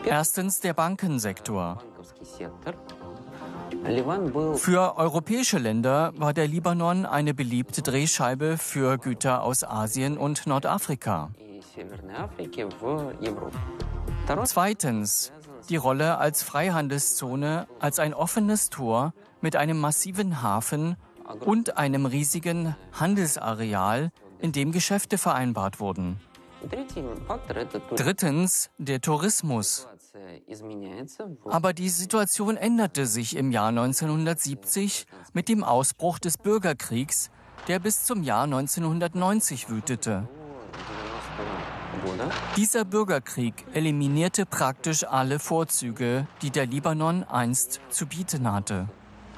Erstens der Bankensektor. Für europäische Länder war der Libanon eine beliebte Drehscheibe für Güter aus Asien und Nordafrika. Zweitens die Rolle als Freihandelszone, als ein offenes Tor mit einem massiven Hafen und einem riesigen Handelsareal, in dem Geschäfte vereinbart wurden. Drittens der Tourismus. Aber die Situation änderte sich im Jahr 1970 mit dem Ausbruch des Bürgerkriegs, der bis zum Jahr 1990 wütete. Dieser Bürgerkrieg eliminierte praktisch alle Vorzüge, die der Libanon einst zu bieten hatte.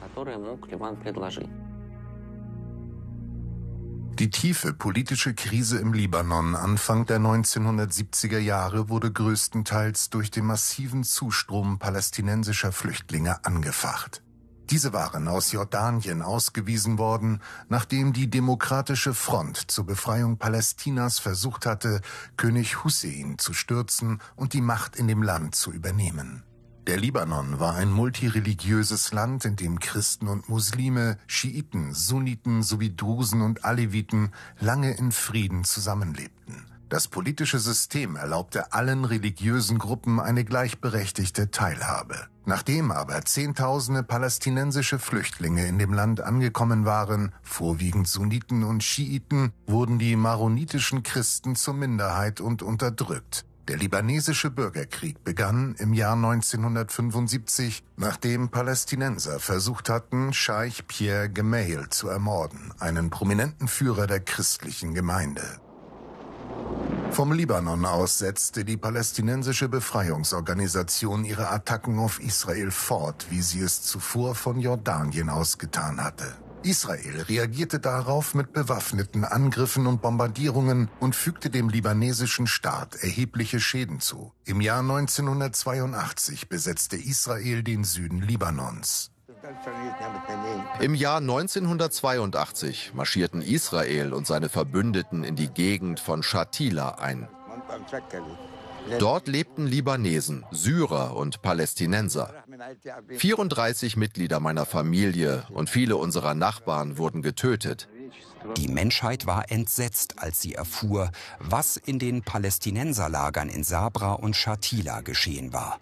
Die tiefe politische Krise im Libanon Anfang der 1970er Jahre wurde größtenteils durch den massiven Zustrom palästinensischer Flüchtlinge angefacht. Diese waren aus Jordanien ausgewiesen worden, nachdem die Demokratische Front zur Befreiung Palästinas versucht hatte, König Hussein zu stürzen und die Macht in dem Land zu übernehmen. Der Libanon war ein multireligiöses Land, in dem Christen und Muslime, Schiiten, Sunniten sowie Drusen und Aleviten lange in Frieden zusammenlebten. Das politische System erlaubte allen religiösen Gruppen eine gleichberechtigte Teilhabe. Nachdem aber Zehntausende palästinensische Flüchtlinge in dem Land angekommen waren, vorwiegend Sunniten und Schiiten, wurden die maronitischen Christen zur Minderheit und unterdrückt. Der libanesische Bürgerkrieg begann im Jahr 1975, nachdem Palästinenser versucht hatten, Scheich Pierre Gemayel zu ermorden, einen prominenten Führer der christlichen Gemeinde. Vom Libanon aus setzte die palästinensische Befreiungsorganisation ihre Attacken auf Israel fort, wie sie es zuvor von Jordanien aus getan hatte. Israel reagierte darauf mit bewaffneten Angriffen und Bombardierungen und fügte dem libanesischen Staat erhebliche Schäden zu. Im Jahr 1982 besetzte Israel den Süden Libanons. Im Jahr 1982 marschierten Israel und seine Verbündeten in die Gegend von Shatila ein. Dort lebten Libanesen, Syrer und Palästinenser. 34 Mitglieder meiner Familie und viele unserer Nachbarn wurden getötet. Die Menschheit war entsetzt, als sie erfuhr, was in den Palästinenserlagern in Sabra und Shatila geschehen war.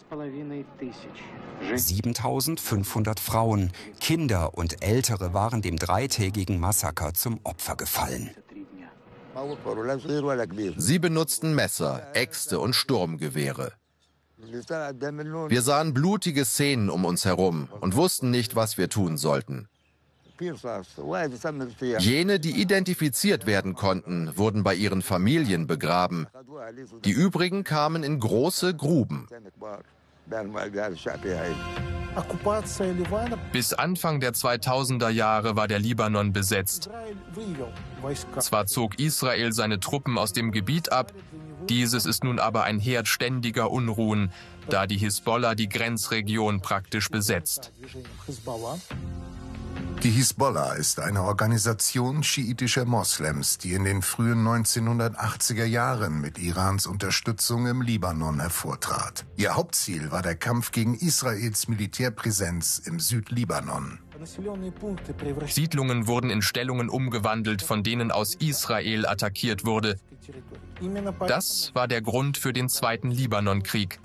7.500 Frauen, Kinder und Ältere waren dem dreitägigen Massaker zum Opfer gefallen. Sie benutzten Messer, Äxte und Sturmgewehre. Wir sahen blutige Szenen um uns herum und wussten nicht, was wir tun sollten. Jene, die identifiziert werden konnten, wurden bei ihren Familien begraben. Die übrigen kamen in große Gruben. Bis Anfang der 2000er Jahre war der Libanon besetzt. Zwar zog Israel seine Truppen aus dem Gebiet ab, dieses ist nun aber ein Herd ständiger Unruhen, da die Hisbollah die Grenzregion praktisch besetzt. Die Hisbollah ist eine Organisation schiitischer Moslems, die in den frühen 1980er Jahren mit Irans Unterstützung im Libanon hervortrat. Ihr Hauptziel war der Kampf gegen Israels Militärpräsenz im Südlibanon. Siedlungen wurden in Stellungen umgewandelt, von denen aus Israel attackiert wurde. Das war der Grund für den Zweiten Libanonkrieg.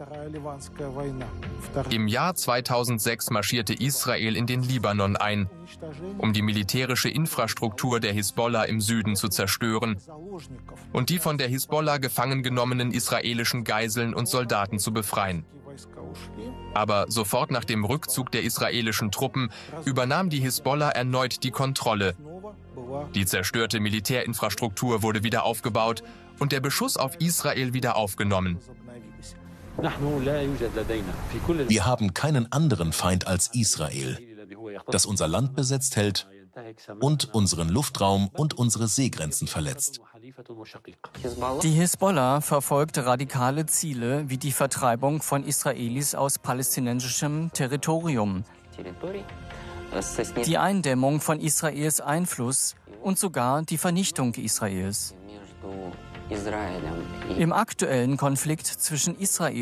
Im Jahr 2006 marschierte Israel in den Libanon ein, um die militärische Infrastruktur der Hisbollah im Süden zu zerstören und die von der Hisbollah gefangen genommenen israelischen Geiseln und Soldaten zu befreien. Aber sofort nach dem Rückzug der israelischen Truppen übernahm die Hisbollah erneut die Kontrolle. Die zerstörte Militärinfrastruktur wurde wieder aufgebaut und der Beschuss auf Israel wieder aufgenommen. Wir haben keinen anderen Feind als Israel, das unser Land besetzt hält und unseren Luftraum und unsere Seegrenzen verletzt. Die Hisbollah verfolgt radikale Ziele wie die Vertreibung von Israelis aus palästinensischem Territorium, die Eindämmung von Israels Einfluss und sogar die Vernichtung Israels. Im aktuellen Konflikt zwischen Israel